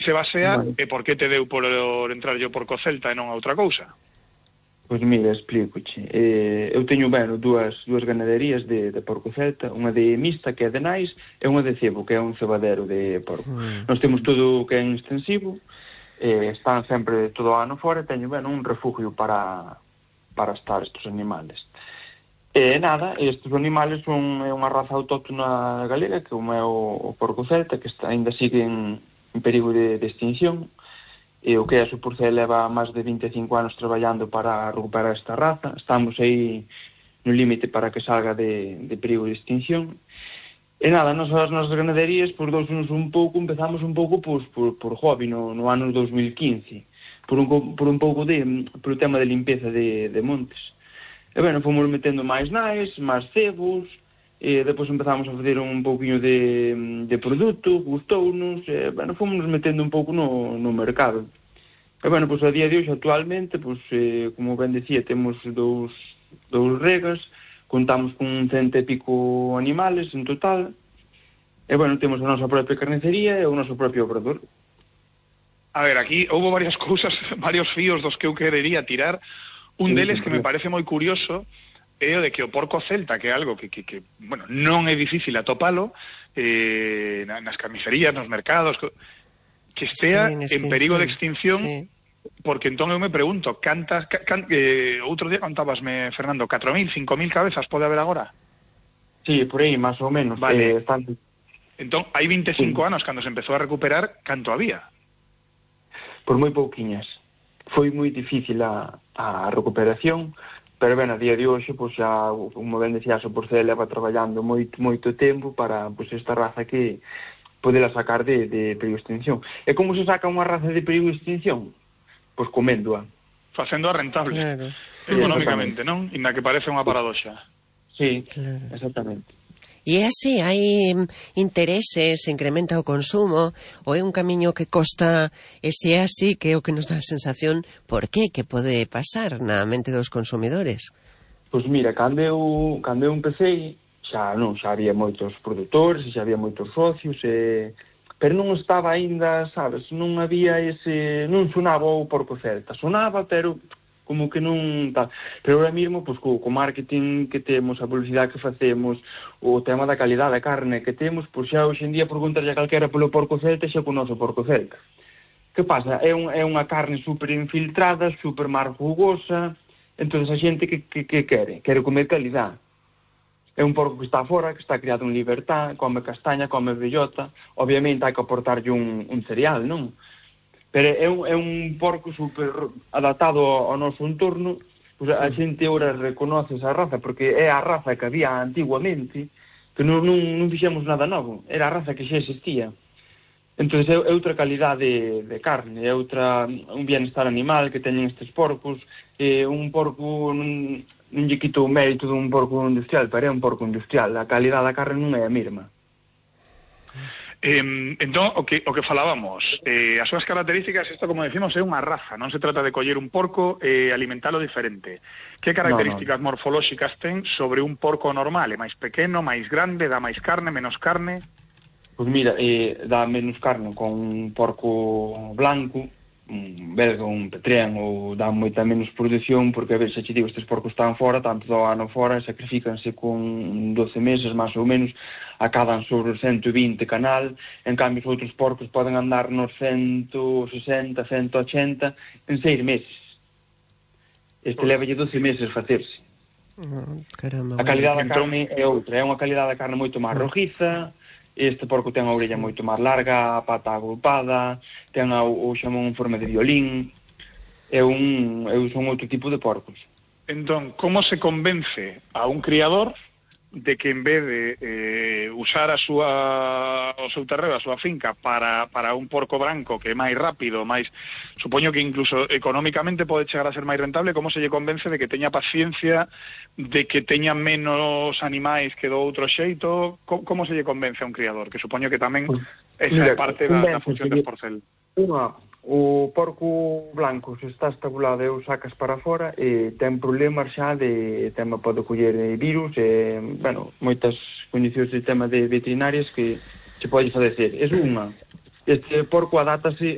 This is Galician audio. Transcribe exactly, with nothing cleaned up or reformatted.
se basea Vale. e por que te deu por entrar yo por Cocelta e non a outra cousa? Pois mira, explícoche. Eh, eu teño, bueno, dúas, dúas ganaderías de, de porco celta, unha de mixta, que é de nais, e unha de cebo, que é un cebadero de porco. Mm. Nós temos todo o que é extensivo, eh, están sempre todo o ano fora, e teño, bueno, un refugio para, para estar estes animales. E nada, estes animales son é unha raza autóctona galega, que como é o, o porco celta, que está, ainda sigue en, en perigo de, de extinción, e o que é a Supurcel leva máis de vinte e cinco anos traballando para recuperar esta raza. Estamos aí no límite para que salga de, de perigo de extinción. E nada, nos, as nosas ganaderías, por dous anos un pouco, empezamos un pouco pues, por, por hobby no, no ano dos mil quince, por un, por un pouco de, por o tema de limpeza de, de montes. E, bueno, fomos metendo máis nais, máis cebos, e depois empezamos a fazer un pouquinho de, de produto, gustounos, e, bueno, fomos metendo un pouco no, no mercado. E, bueno, pois, a día de hoxe, actualmente, pois, eh, como ben decía, temos dous, dous regas, contamos con cento e pico animales en total, e, bueno, temos a nosa propia carnicería e o noso propio obrador. A ver, aquí houve varias cousas, varios fíos dos que eu querería tirar. Un deles que me parece moi curioso é o de que o porco celta, que é algo que, que, que bueno, non é difícil atopalo eh, nas carnicerías, nos mercados, que estea en, en perigo de extinción, sí. Porque entón eu me pregunto, cantas, can, eh, outro día contábasme, Fernando, catro mil, cinco mil cabezas pode haber agora? Sí, por aí, máis ou menos. Vale. Eh, están... Entón, hai veinticinco sí. anos, cando se empezou a recuperar, canto había? Por moi pouquiñas. Foi moi difícil a, a recuperación, pero ben, a día de hoxe, pois xa, como ben decía, a Supurcel leva traballando moito, moito tempo para, pois, esta raza que podela sacar de, de perigo de extinción. E como se saca unha raza de perigo de extinción? Pois coméndoa. Facéndoa rentable, claro. Económicamente, non? Inda que parece unha paradoxa. Sí, claro. Exactamente. E é así, hai intereses, se incrementa o consumo, ou é un camiño que costa, e se é así, que é o que nos dá a sensación, por qué, que pode pasar na mente dos consumidores? Pois mira, cando eu, cando eu empecé, xa non, xa había moitos produtores, xa había moitos socios, e... pero non estaba aínda, sabes, non había ese, non sonaba o porco celta, sonaba, pero como que non tal. Pero ahora mesmo, pois, co, co marketing que temos, a publicidade que facemos, o tema da calidad da carne que temos, pois xa hoxe en día preguntarlle a calquera polo porco celta xa conoce o porco celta. Que pasa? É, un, é unha carne super infiltrada, super mar jugosa, entón a xente que, que, que quere? Quere comer calidad. É un porco que está fora, que está criado en libertad, come castaña, come bellota, obviamente hai que aportarlle un, un cereal, non? Pero é un, é un porco super adaptado ao, ao noso entorno, pois a xente ora reconoce esa raza, porque é a raza que había antiguamente, que non, non, non fixemos nada novo, era a raza que xa existía. Entón é, é outra calidade de, de carne, é outra, un bienestar animal que teñen estes porcos, é un porco non, non lle quito o mérito dun porco industrial, pero é un porco industrial, a calidade da carne non é a mesma. Eh, entón, o que, o que falábamos, eh, as súas características, isto como decimos, é unha raza, non se trata de coller un porco e eh, alimentalo diferente. Que características no, no. morfolóxicas ten sobre un porco normal? É máis pequeno, máis grande, dá máis carne, menos carne? Pois mira, eh, dá menos carne con un porco blanco, un belga, un petreán, ou dá moita menos produción, porque a ver, se che digo, estes porcos están fora, tanto do ano fora, sacrifícanse con doce meses, máis ou menos, acadan sobre os cento e vinte canal, en cambio os outros porcos poden andar nos cento sesenta, cento ochenta en seis meses. Este levalle doce meses facerse. Oh, caramba, a calidade da carne é outra, é unha calidade da carne moito máis rojiza. Este porco ten a orella sí. moito máis larga, a pata agrupada, ten a, o xamón en forma de violín, é un, é un outro tipo de porcos. Entón, como se convence a un criador de que en vez de eh, usar a súa, o seu terreo, a súa finca para, para un porco branco que é máis rápido, máis, supoño que incluso económicamente pode chegar a ser máis rentable, como se lle convence de que teña paciencia, de que teña menos animais que do outro xeito? Como, como se lle convence a un criador? Que supoño que tamén esa é parte da, da función de Sporcel. Unha, o porco blanco se está estabulado e o sacas para fora e ten problemas xa de tema, pode coller virus e, bueno, moitas condicións de tema de veterinarias que se pode fadecer. É unha. Este porco adátase